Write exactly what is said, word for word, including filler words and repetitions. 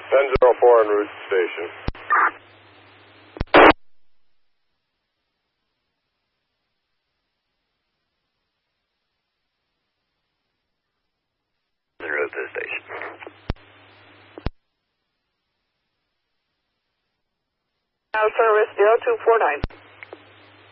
ten zero four en route to station. En route to the station. Now service zero two four nine.